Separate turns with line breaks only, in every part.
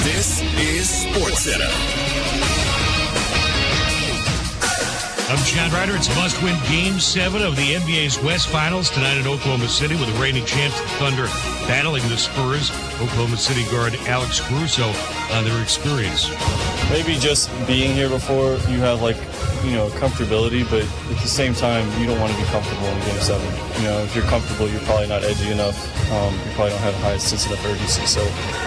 This is SportsCenter.
I'm John Ryder. It's a must-win Game 7 of the NBA's West Finals tonight in Oklahoma City with the reigning champs, the Thunder, battling the Spurs. Oklahoma City guard Alex Caruso on their experience.
Maybe just being here before, you have comfortability, but at the same time, you don't want to be comfortable in Game 7. If you're comfortable, you're probably not edgy enough. You probably don't have a high sense of urgency. So,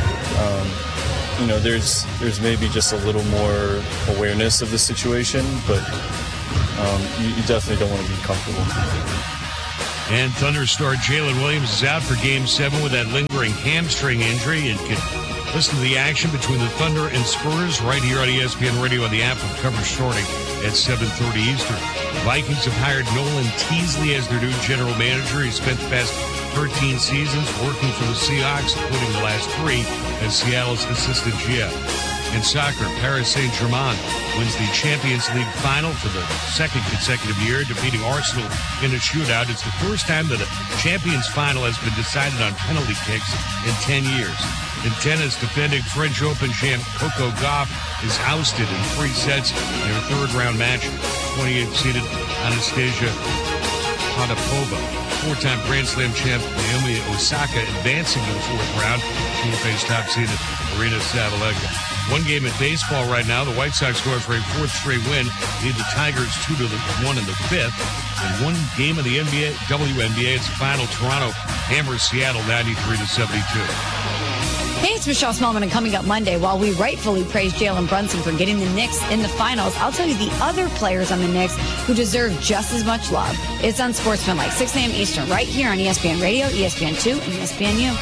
there's maybe just a little more awareness of the situation, but you definitely don't want to be comfortable.
And Thunder star Jalen Williams is out for Game 7 with that lingering hamstring injury. And can listen to the action between the Thunder and Spurs right here on ESPN Radio on the app with coverage starting at 7:30 Eastern. Vikings have hired Nolan Teasley as their new general manager. He spent the past 13 seasons working for the Seahawks, including the last 3 as Seattle's assistant GM. In soccer, Paris Saint-Germain wins the Champions League final for the second consecutive year, defeating Arsenal in a shootout. It's the first time that a Champions final has been decided on penalty kicks in 10 years. In tennis, defending French Open champ Coco Gauff is ousted in 3 sets in her third-round match. 28th-seeded Anastasia Potapova. 4-time Grand Slam champ Naomi Osaka advancing to the 4th round. She will face top-seeded Arina Sabalenka. One game in baseball right now. The White Sox going for a 4th straight win. Lead the Tigers 2-1 in the 5th. And one game in the NBA, WNBA. It's the final. Toronto hammers Seattle 93-72.
Hey, it's Michelle Smallman, and coming up Monday, while we rightfully praise Jalen Brunson for getting the Knicks in the finals, I'll tell you the other players on the Knicks who deserve just as much love. It's on Sportsmanlike, 6 a.m. Eastern, right here on ESPN Radio, ESPN2, and ESPNU.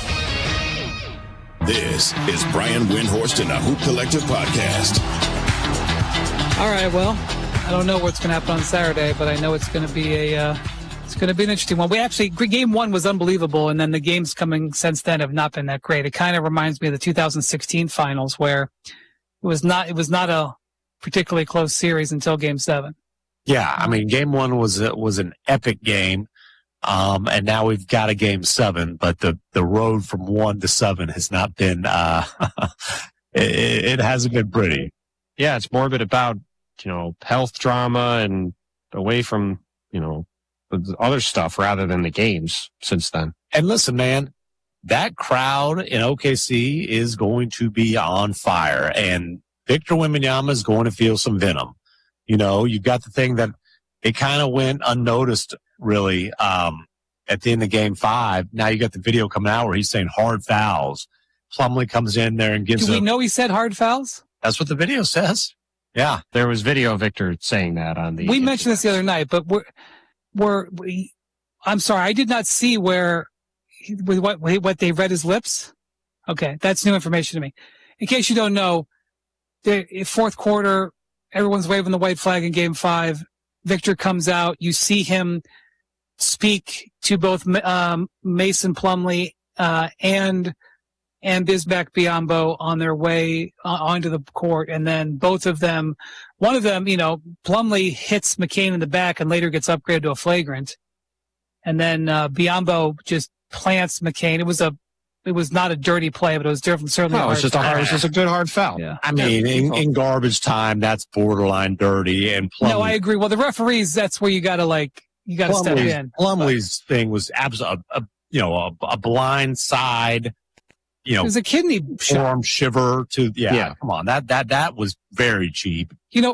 This is Brian Windhorst and the Hoop Collective Podcast.
All right, well, I don't know what's going to happen on Saturday, but I know it's going to be an interesting one. Game 1 was unbelievable, and then the games coming since then have not been that great. It kind of reminds me of the 2016 finals, where it was not a particularly close series until Game 7.
Yeah, I mean, Game 1 was an epic game. And now we've got a Game 7, but the road from 1 to 7 has not been, it hasn't been pretty.
Yeah, it's more of it about, health drama and away from, the other stuff rather than the games since then.
And listen, man, that crowd in OKC is going to be on fire, and Victor Wembanyama is going to feel some venom. You've got the thing that it kind of went unnoticed, really, at the end of Game 5. Now you got the video coming out where he's saying hard fouls. Plumlee comes in there and gives
Do we know he said hard fouls?
That's what the video says. Yeah.
There was video of Victor saying that on the...
We mentioned this the other night, but I'm sorry, I did not see what they read his lips. Okay, that's new information to me. In case you don't know, the 4th quarter, everyone's waving the white flag in Game 5. Victor comes out. You see him speak to both Mason Plumlee and Bismack Biyombo on their way onto the court, and then both of them, one of them, Plumlee hits McCain in the back and later gets upgraded to a flagrant, and then Biyombo just plants McCain. It was not a dirty play, but it was certainly.
No, it was just a good hard foul.
Yeah. I mean, in garbage time, that's borderline dirty. And Plumlee,
no, I agree. Well, the referees, that's where you got to step in.
Plumlee's thing was absolutely a blind side.
It was a kidney
forearm shiver to come on, that was very cheap.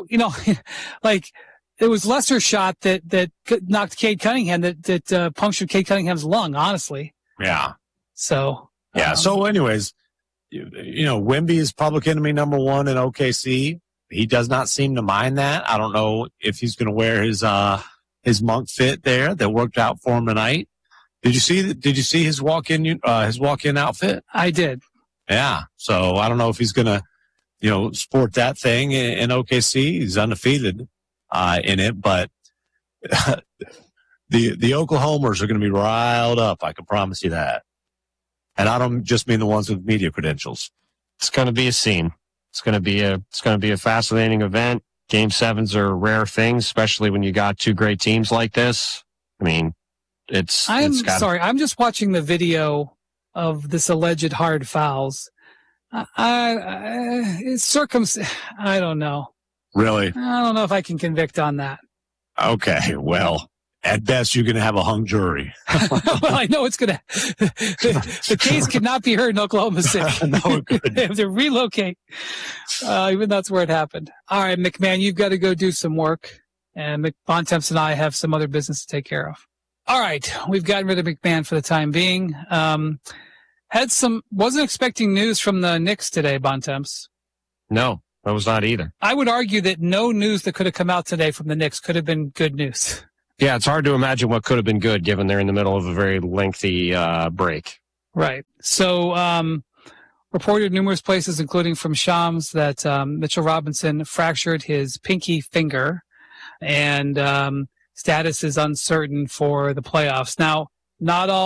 It was lesser shot that knocked Cade Cunningham, that punctured Cade Cunningham's lung, honestly.
Yeah.
So
so anyways, Wemby is public enemy number 1 in OKC. He does not seem to mind that. I don't know if he's going to wear his monk fit there that worked out for him tonight. Did you see his walk-in outfit?
I did.
Yeah. So I don't know if he's going to, sport that thing in OKC. He's undefeated in it, but the Oklahomers are going to be riled up. I can promise you that. And I don't just mean the ones with media credentials.
It's going to be a scene. It's going to be a fascinating event. Game 7s are rare things, especially when you got 2 great teams like this. I mean, I'm
just watching the video of this alleged hard fouls. I don't know.
Really?
I don't know if I can convict on that.
Okay. Well, at best, you're going to have a hung jury.
Well, I know it's going to. The case cannot be heard in Oklahoma City.
No, it couldn't.
They have to relocate, even though that's where it happened. All right, McMahon, you've got to go do some work. And Bontemps and I have some other business to take care of. All right, we've gotten rid of McMahon for the time being. Wasn't expecting news from the Knicks today, Bontemps.
No, I was not either.
I would argue that no news that could have come out today from the Knicks could have been good news.
Yeah, it's hard to imagine what could have been good given they're in the middle of a very lengthy break.
Right. So, reported numerous places, including from Shams, that Mitchell Robinson fractured his pinky finger, and status is uncertain for the playoffs. Now, not all